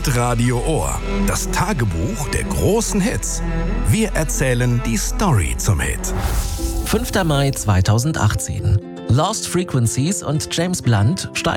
Hitradio Ohr. Das Tagebuch der großen Hits. Wir erzählen die Story zum Hit. 5. Mai 2018. Lost Frequencies und James Blunt steigen